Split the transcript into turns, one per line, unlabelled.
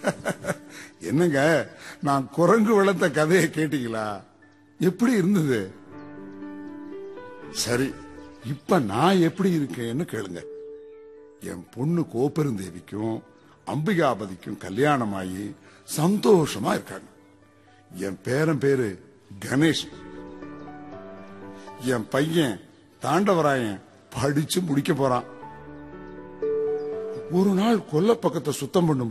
என்னங்க, நான் குரங்கு வளர்த்த கதையை கேட்டீங்களா? எப்படி இருந்தது? சரி, இப்ப நான் எப்படி இருக்கேன்னு கேளுங்க. என் பொண்ணு கோப்பெருந்தேவிக்கும் அம்பிகாபதிக்கும் கல்யாணம் ஆகி சந்தோஷமா இருக்காங்க. என் பேரன் பேரு கணேஷ். என் பையன் தாண்டவராயன் படிச்சு முடிக்க போறான். ஒரு நாள் கொல்லை பக்கத்தை சுத்தம் பண்ணும்